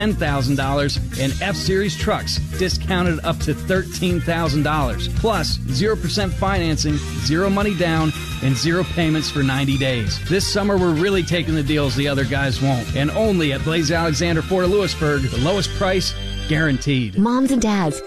$10,000 and F-Series trucks discounted up to $13,000. Plus, 0% financing, zero money down, and zero payments for 90 days. This summer, we're really taking the deals the other guys won't. And only at Blaze Alexander Ford of Lewisburg, the lowest price guaranteed. Moms and dads,